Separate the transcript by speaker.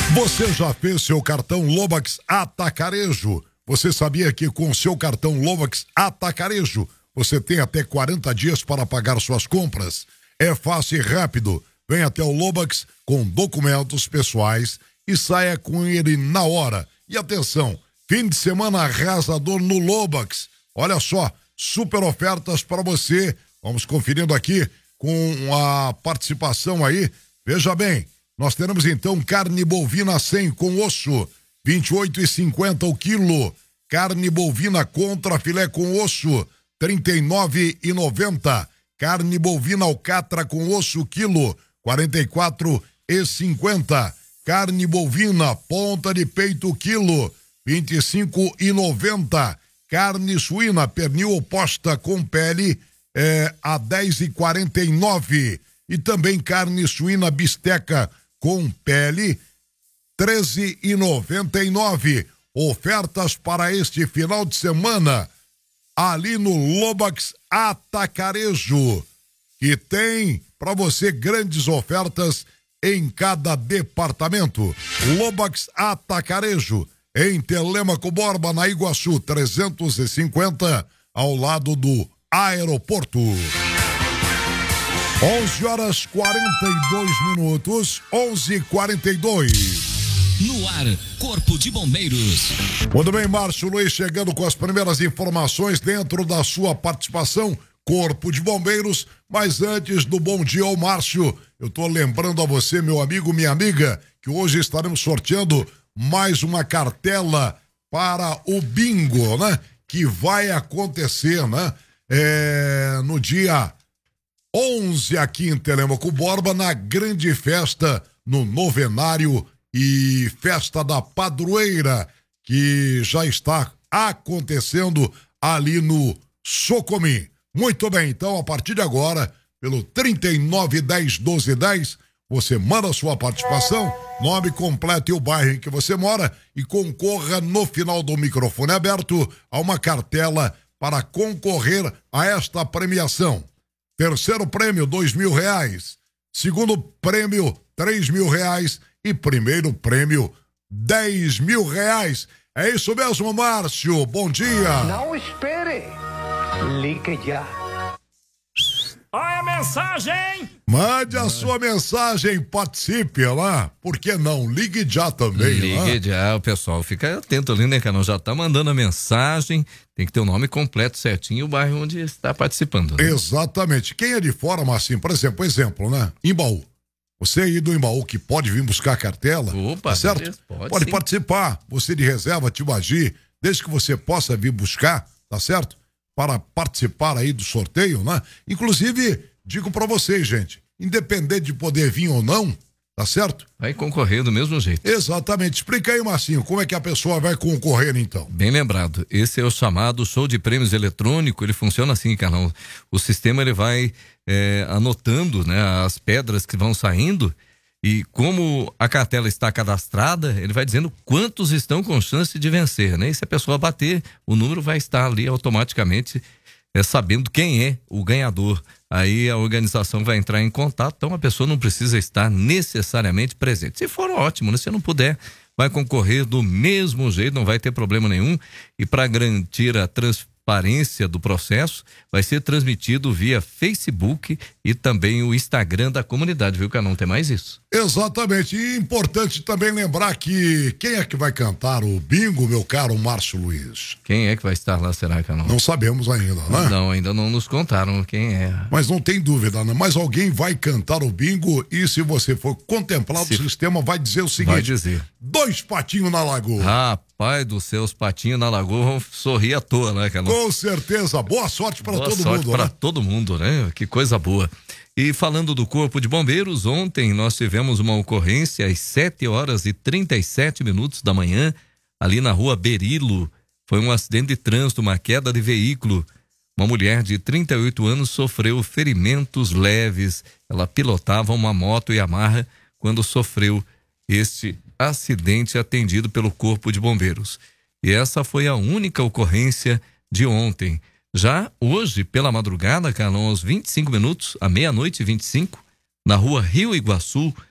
Speaker 1: Você já fez seu cartão Lobax Atacarejo? Você sabia que com seu cartão Lobax Atacarejo você tem até 40 dias para pagar suas compras? É fácil e rápido. Venha até o Lobax com documentos pessoais e saia com ele na hora. E atenção, fim de semana arrasador no Lobax. Olha só, super ofertas para você. Vamos conferindo aqui com a participação aí. Veja bem, nós teremos então carne bovina 100 com osso, R$ 28,50 o quilo. Carne bovina contra filé com osso, R$ 39,90. Carne bovina alcatra com osso quilo, R$ 44,50. Carne bovina ponta de peito quilo, R$ 25,90. Carne suína pernil oposta com pele a R$ 10,49. E também carne suína bisteca com pele, R$ 13,99. Ofertas para este final de semana ali no Lobax Atacarejo, que tem para você grandes ofertas em cada departamento. Lobax Atacarejo, em Telêmaco Borba, na Iguaçu, 350, ao lado do aeroporto. 11h42, 11h42.
Speaker 2: No ar, Corpo de Bombeiros.
Speaker 1: Muito bem, Márcio Luiz chegando com as primeiras informações dentro da sua participação, Corpo de Bombeiros. Mas antes do bom dia ao Márcio, eu tô lembrando a você, meu amigo, minha amiga, que hoje estaremos sorteando mais uma cartela para o bingo, né? Que vai acontecer, né? No dia 11 aqui em Telêmaco Borba, na grande festa no novenário e festa da padroeira, que já está acontecendo ali no Socomim. Muito bem, então, a partir de agora, pelo 3910-1210, você manda sua participação, nome completo e o bairro em que você mora e concorra no final do microfone aberto a uma cartela para concorrer a esta premiação. Terceiro prêmio, R$2.000. Segundo prêmio, R$3.000. E primeiro prêmio, R$10.000. É isso mesmo, Márcio. Bom dia.
Speaker 3: Não espere. Ligue já.
Speaker 4: Olha a mensagem!
Speaker 1: Mande a sua mensagem, participe lá. Por que não? Ligue já também.
Speaker 2: Ligue já, o pessoal fica atento ali, né, Canão? Já tá mandando a mensagem, tem que ter o nome completo certinho e o bairro onde está participando. Né?
Speaker 1: Exatamente. Quem é de fora, Marcinho, por exemplo, né? Imbaú. Você aí do Imbaú que pode vir buscar a cartela,
Speaker 2: opa,
Speaker 1: tá certo?
Speaker 2: Beleza,
Speaker 1: pode
Speaker 2: sim.
Speaker 1: participar. Você de reserva, Tibagi, desde que você possa vir buscar, tá certo? Para participar aí do sorteio, né? Inclusive, digo pra vocês, gente, independente de poder vir ou não, tá certo?
Speaker 2: Vai concorrer do mesmo jeito.
Speaker 1: Exatamente. Explica aí, Marcinho, como é que a pessoa vai concorrer, então?
Speaker 2: Bem lembrado, esse é o chamado show de prêmios eletrônico, ele funciona assim, Carlão. O sistema, ele vai anotando, né, as pedras que vão saindo e como a cartela está cadastrada, ele vai dizendo quantos estão com chance de vencer, né? E se a pessoa bater, o número vai estar ali automaticamente sabendo quem é o ganhador. Aí a organização vai entrar em contato, então a pessoa não precisa estar necessariamente presente. Se for, ótimo, né? Se não puder, vai concorrer do mesmo jeito, não vai ter problema nenhum. E para garantir a transparência do processo, vai ser transmitido via Facebook e também o Instagram da comunidade, viu, Canão? Tem mais isso.
Speaker 1: Exatamente. E importante também lembrar que quem é que vai cantar o bingo, meu caro Márcio Luiz?
Speaker 2: Quem é que vai estar lá, será, Canão?
Speaker 1: Não sabemos ainda, né?
Speaker 2: Não, ainda não nos contaram quem é.
Speaker 1: Mas não tem dúvida, né? Mas alguém vai cantar o bingo e se você for contemplado, o sistema vai dizer o seguinte.
Speaker 2: Vai dizer.
Speaker 1: 2 patinhos na lagoa.
Speaker 2: Rapaz dos seus patinhos na lagoa vão sorrir à toa, né, Canão?
Speaker 1: Com certeza. Boa sorte para todo mundo.
Speaker 2: Boa sorte para todo mundo, né? Que coisa boa. E falando do Corpo de Bombeiros, ontem nós tivemos uma ocorrência às 7h37 da manhã, ali na rua Berilo. Foi um acidente de trânsito, uma queda de veículo. Uma mulher de 38 anos sofreu ferimentos leves. Ela pilotava uma moto Yamaha quando sofreu este acidente atendido pelo Corpo de Bombeiros. E essa foi a única ocorrência de ontem. Já hoje, pela madrugada, Carlão, aos 25 minutos, à meia-noite e 25, na rua Rio Iguaçu,